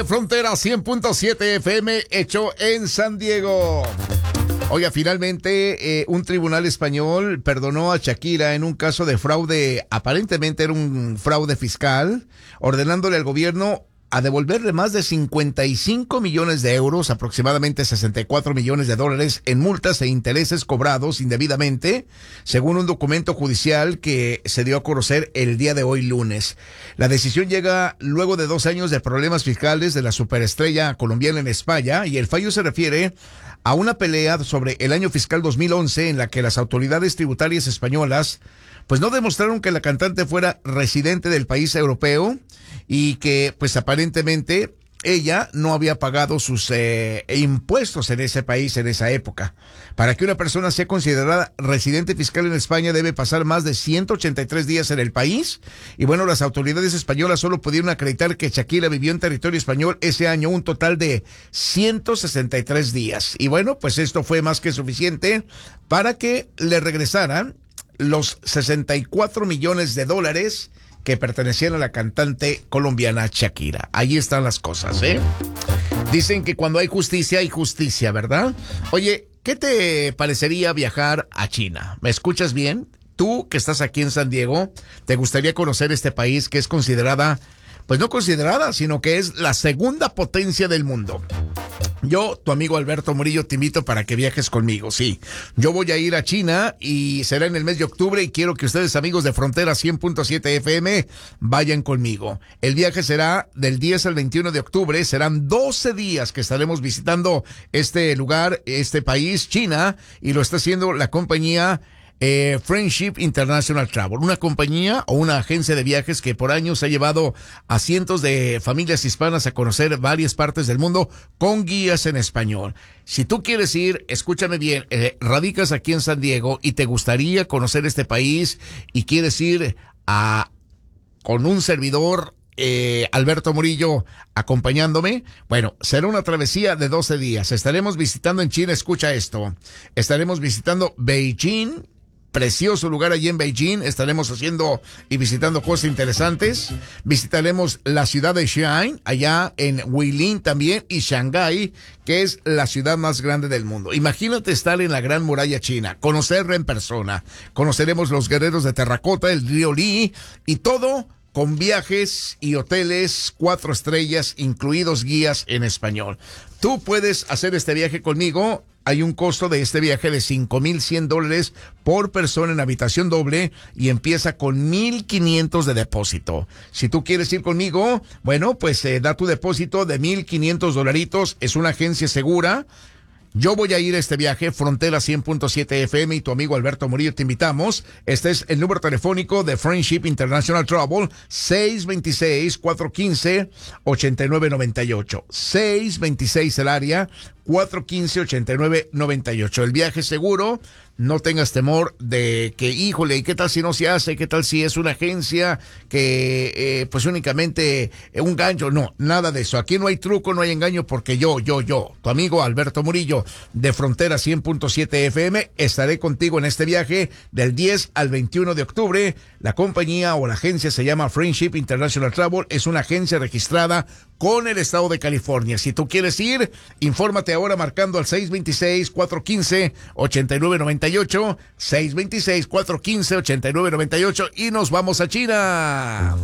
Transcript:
Frontera 100.7 FM, hecho en San Diego. Oiga, finalmente un tribunal español perdonó a Shakira en un caso de fraude, aparentemente era un fraude fiscal, ordenándole al gobierno a devolverle más de 55 millones de euros, aproximadamente 64 millones de dólares en multas e intereses cobrados indebidamente, según un documento judicial que se dio a conocer el día de hoy lunes. La decisión llega luego de 2 años de problemas fiscales de la superestrella colombiana en España, y el fallo se refiere a una pelea sobre el año fiscal 2011 en la que las autoridades tributarias españolas pues no demostraron que la cantante fuera residente del país europeo y que pues aparentemente ella no había pagado sus impuestos en ese país en esa época. Para que una persona sea considerada residente fiscal en España debe pasar más de 183 días en el país. Y bueno, las autoridades españolas solo pudieron acreditar que Shakira vivió en territorio español ese año un total de 163 días. Y bueno, pues esto fue más que suficiente para que le regresaran los 64 millones de dólares que pertenecían a la cantante colombiana Shakira. Ahí están las cosas, ¿eh? Dicen que cuando hay justicia, ¿verdad? Oye, ¿qué te parecería viajar a China? ¿Me escuchas bien? Tú que estás aquí en San Diego, ¿te gustaría conocer este país que es considerada, pues no considerada, sino que es la segunda potencia del mundo? Yo, tu amigo Alberto Murillo, te invito para que viajes conmigo, sí. Yo voy a ir a China y será en el mes de octubre y quiero que ustedes, amigos de Frontera 100.7 FM, vayan conmigo. El viaje será del 10 al 21 de octubre, serán 12 días que estaremos visitando este lugar, este país, China, y lo está haciendo la compañía Friendship International Travel, una compañía o una agencia de viajes que por años ha llevado a cientos de familias hispanas a conocer varias partes del mundo con guías en español. Si tú quieres ir, escúchame bien, radicas aquí en San Diego y te gustaría conocer este país y quieres ir con un servidor, Alberto Murillo, acompañándome, bueno, será una travesía de 12 días. Estaremos visitando en China, escucha esto, estaremos visitando Beijing, precioso lugar allí en Beijing, estaremos haciendo y visitando cosas interesantes. Visitaremos la ciudad de Xi'an, allá en Huilin también, y Shanghái, que es la ciudad más grande del mundo. Imagínate estar en la Gran Muralla China, conocerla en persona. Conoceremos los guerreros de terracota, el río Li, y todo con viajes y hoteles 4 estrellas, incluidos guías en español. Tú puedes hacer este viaje conmigo. Hay un costo de este viaje de $5,100 por persona en habitación doble y empieza con $1,500 de depósito. Si tú quieres ir conmigo, bueno, pues da tu depósito de $1,500. Es una agencia segura. Yo voy a ir a este viaje, Frontera 100.7 FM, y tu amigo Alberto Murillo te invitamos. Este es el número telefónico de Friendship International Travel, 626-415-8998. 626 el área, 415-8998. El viaje seguro, no tengas temor de que, híjole, ¿y qué tal si no se hace? ¿Qué tal si es una agencia que, pues únicamente un gancho? No, nada de eso. Aquí no hay truco, no hay engaño, porque yo, tu amigo Alberto Murillo, de Frontera 100.7 FM, estaré contigo en este viaje del 10 al 21 de octubre. La compañía o la agencia se llama Friendship International Travel, es una agencia registrada con el estado de California. Si tú quieres ir, infórmate ahora marcando al 626-415-8998, 626-415-8998 y nos vamos a China.